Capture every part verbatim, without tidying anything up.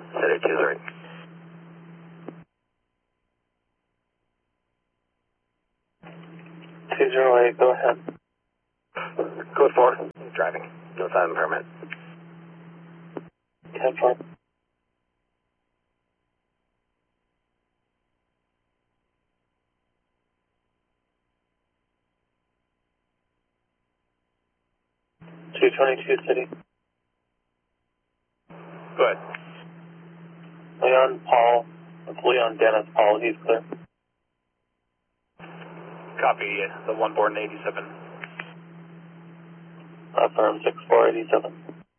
City two three. two zero eight, go ahead. Code four, driving, no time permit. ten four. two twenty-two City. Go ahead. Leon Paul, it's Leon Dennis Paul, he's clear. Copy, the one board in eighty-seven. Affirm six four eighty-seven.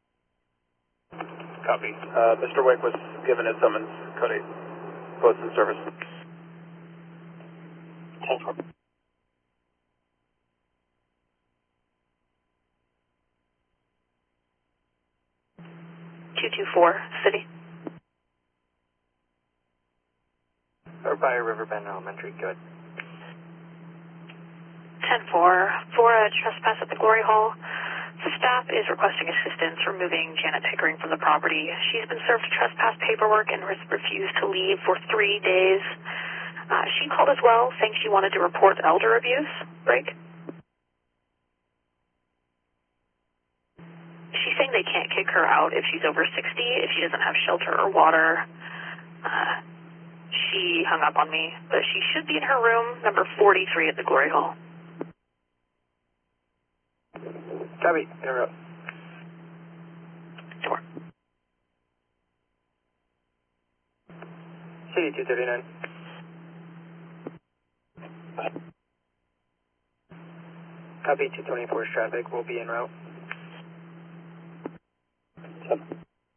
Copy. Uh, Mister Wake was given his summons, code eight, post in service. ten four. two two four, City. Or by Riverbend Elementary, good. ten four, for a trespass at the Glory Hall, staff is requesting assistance removing Janet Pickering from the property. She's been served trespass paperwork and has refused to leave for three days. Uh, she called as well, saying she wanted to report elder abuse. Break. She's saying they can't kick her out if she's over sixty, if she doesn't have shelter or water. Uh, she hung up on me, but she should be in her room, number forty-three at the Glory Hall. Copy, interrupt. Sure. City two thirty-nine. Copy, two twenty-four's traffic will be en route. Seven.